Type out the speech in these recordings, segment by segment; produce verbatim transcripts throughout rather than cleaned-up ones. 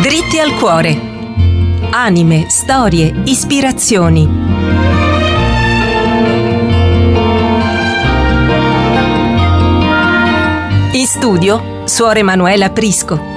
Dritti al cuore. Anime, storie, ispirazioni. In studio, Suor Emanuela Prisco.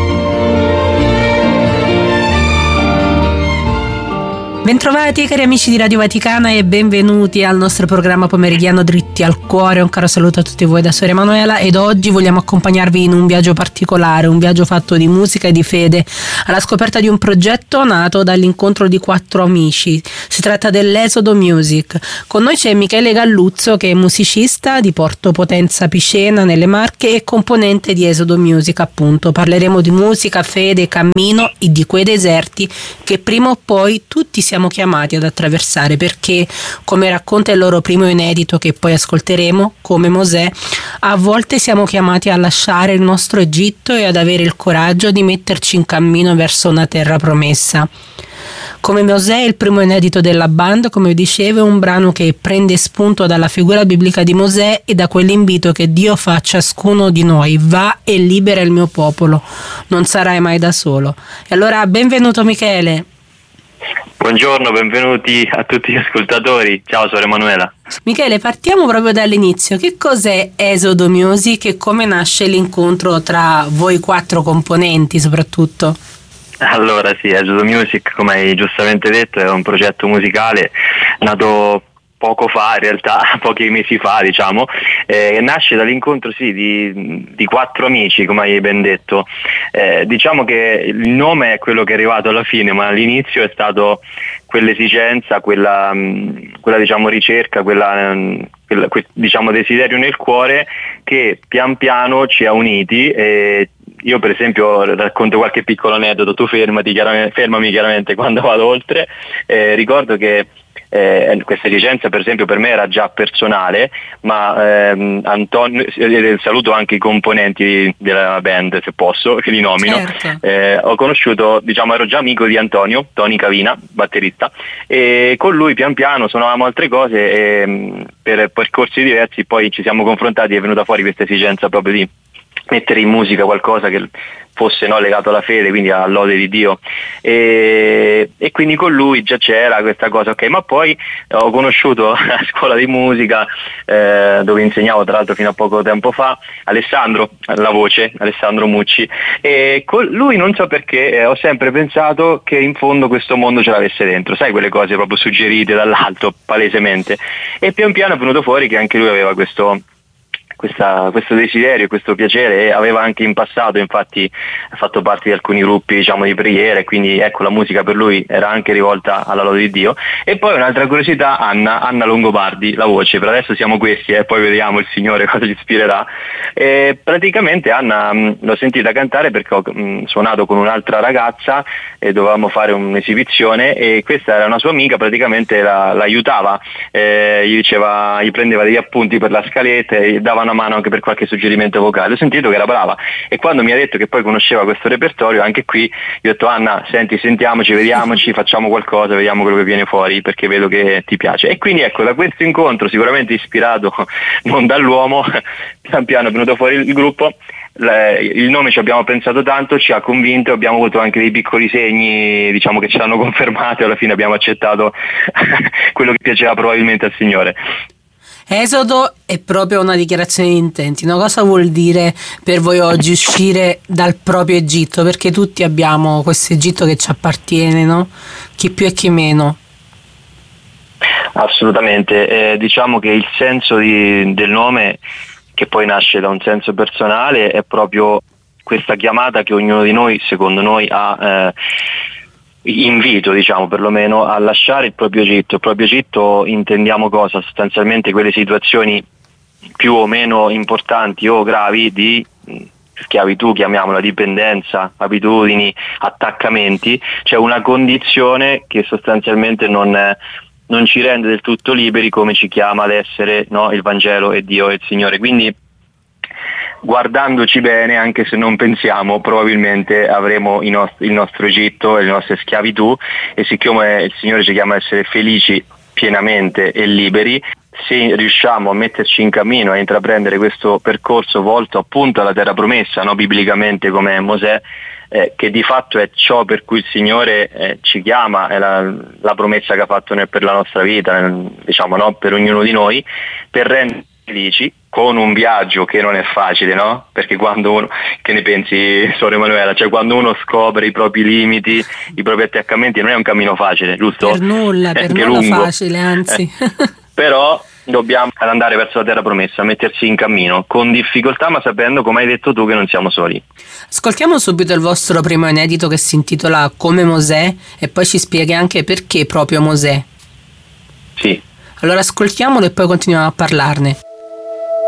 Bentrovati cari amici di Radio Vaticana e benvenuti al nostro programma pomeridiano Dritti al Cuore. Un caro saluto a tutti voi da Suor Emanuela, ed oggi vogliamo accompagnarvi in un viaggio particolare, un viaggio fatto di musica e di fede, alla scoperta di un progetto nato dall'incontro di quattro amici. Si tratta dell'Esodo Music. Con noi c'è Michele Galluzzo, che è musicista di Porto Potenza Picena nelle Marche e componente di Esodo Music, appunto. Parleremo di musica, fede, cammino e di quei deserti che prima o poi tutti siamo siamo chiamati ad attraversare, perché, come racconta il loro primo inedito che poi ascolteremo, come Mosè, a volte siamo chiamati a lasciare il nostro Egitto e ad avere il coraggio di metterci in cammino verso una terra promessa. Come Mosè, il primo inedito della band, come dicevo, è un brano che prende spunto dalla figura biblica di Mosè e da quell'invito che Dio fa a ciascuno di noi: va e libera il mio popolo, non sarai mai da solo. E allora benvenuto Michele. Buongiorno, benvenuti a tutti gli ascoltatori. Ciao Suor Emanuela. Michele, partiamo proprio dall'inizio. Che cos'è Esodo Music e come nasce l'incontro tra voi quattro componenti soprattutto? Allora sì, Esodo Music, come hai giustamente detto, è un progetto musicale nato poco fa, in realtà pochi mesi fa, diciamo, eh, nasce dall'incontro sì di, di quattro amici, come hai ben detto. Eh, diciamo che il nome è quello che è arrivato alla fine, ma all'inizio è stato quell'esigenza, quella, quella diciamo ricerca, quella, quella quel, diciamo desiderio nel cuore che pian piano ci ha uniti. E io per esempio racconto qualche piccolo aneddoto, tu fermati, chiaramente, fermami chiaramente quando vado oltre. Eh, ricordo che Eh, questa esigenza per esempio per me era già personale, ma ehm, Antonio, eh, saluto anche i componenti della band se posso, che li nomino. Certo. eh, ho conosciuto, diciamo ero già amico di Antonio, Tony Cavina, batterista, e con lui pian piano suonavamo altre cose e per percorsi diversi poi ci siamo confrontati e è venuta fuori questa esigenza proprio di mettere in musica qualcosa che fosse no, legato alla fede, quindi all'ode di Dio, e, e quindi con lui già c'era questa cosa, ok. Ma poi ho conosciuto a scuola di musica, eh, dove insegnavo tra l'altro fino a poco tempo fa, Alessandro, la voce, Alessandro Mucci, e con lui non so perché eh, ho sempre pensato che in fondo questo mondo ce l'avesse dentro, sai, quelle cose proprio suggerite dall'alto, palesemente, e pian piano è venuto fuori che anche lui aveva questo Questa, questo desiderio, questo piacere, e aveva anche in passato infatti fatto parte di alcuni gruppi diciamo di preghiera, e quindi ecco la musica per lui era anche rivolta alla lode di Dio. E poi un'altra curiosità, Anna, Anna Longobardi, la voce, per adesso siamo questi e eh, poi vediamo il Signore cosa gli ispirerà. E praticamente Anna mh, l'ho sentita cantare perché ho mh, suonato con un'altra ragazza e dovevamo fare un'esibizione, e questa era una sua amica, praticamente la, l'aiutava, eh, gli diceva, gli prendeva degli appunti per la scaletta e dava una mano anche per qualche suggerimento vocale. Ho sentito che era brava, e quando mi ha detto che poi conosceva questo repertorio, anche qui io ho detto: Anna, senti, sentiamoci, vediamoci, facciamo qualcosa, vediamo quello che viene fuori, perché vedo che ti piace. E quindi ecco, da questo incontro sicuramente ispirato non dall'uomo, pian piano è venuto fuori il gruppo. Il nome ci abbiamo pensato tanto, ci ha convinto, abbiamo avuto anche dei piccoli segni diciamo che ce l'hanno confermato, e alla fine abbiamo accettato quello che piaceva probabilmente al Signore. Esodo è proprio una dichiarazione di intenti. No? Cosa vuol dire per voi oggi uscire dal proprio Egitto? Perché tutti abbiamo questo Egitto che ci appartiene, no? Chi più e chi meno. Assolutamente, eh, diciamo che il senso di, del nome, che poi nasce da un senso personale, è proprio questa chiamata che ognuno di noi, secondo noi, ha eh, invito, diciamo, perlomeno a lasciare il proprio Egitto. Il proprio Egitto intendiamo cosa? Sostanzialmente quelle situazioni più o meno importanti o gravi di schiavitù, chiamiamola, dipendenza, abitudini, attaccamenti, cioè una condizione che sostanzialmente non, non ci rende del tutto liberi, come ci chiama ad essere, no, il Vangelo e Dio e il Signore. Quindi guardandoci bene, anche se non pensiamo, probabilmente avremo i nostri, il nostro Egitto e le nostre schiavitù, e siccome il Signore ci chiama a essere felici pienamente e liberi, se riusciamo a metterci in cammino, a intraprendere questo percorso volto appunto alla terra promessa, no, biblicamente come Mosè, eh, che di fatto è ciò per cui il Signore eh, ci chiama, è la, la promessa che ha fatto nel, per la nostra vita, nel, diciamo, no? Per ognuno di noi, per renderci felici, con un viaggio che non è facile, no? Perché quando uno, che ne pensi, Suor Emanuela, cioè quando uno scopre i propri limiti, i propri attaccamenti, non è un cammino facile, giusto? Per nulla, per nulla lungo. Facile, anzi. Eh, però dobbiamo andare verso la terra promessa, mettersi in cammino, con difficoltà, ma sapendo, come hai detto tu, che non siamo soli. Ascoltiamo subito il vostro primo inedito che si intitola Come Mosè e poi ci spieghi anche perché proprio Mosè. Sì. Allora ascoltiamolo e poi continuiamo a parlarne.